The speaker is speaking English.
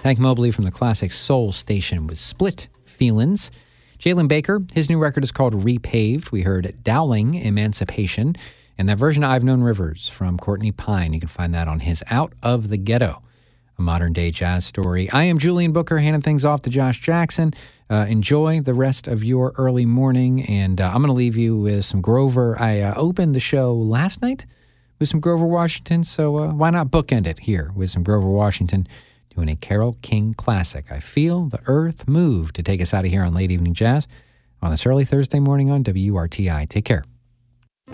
Hank Mobley from the classic Soul Station with Split Feelin's. Jalen Baker, his new record is called Repaved. We heard Dowling Emancipation, and that version of I've Known Rivers from Courtney Pine. You can find that on his Out of the Ghetto, a modern-day jazz story. I am Julian Booker, handing things off to Josh Jackson. Enjoy the rest of your early morning, and I'm going to leave you with some Grover. I opened the show last night with some Grover Washington, so why not bookend it here with some Grover Washington doing a Carole King classic. I Feel the Earth Move to take us out of here on Late Evening Jazz on this early Thursday morning on WRTI. Take care.